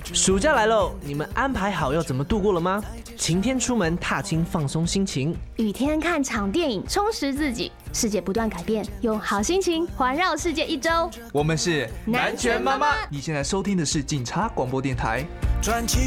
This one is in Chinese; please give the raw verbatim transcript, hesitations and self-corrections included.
暑假来喽，你们安排好要怎么度过了吗？晴天出门踏青放松心情， 雨天看场电影充实自己。世界不断改变，用好心情环绕世界一周。 我们是南拳妈妈， 你现在收听的是警察广播电台。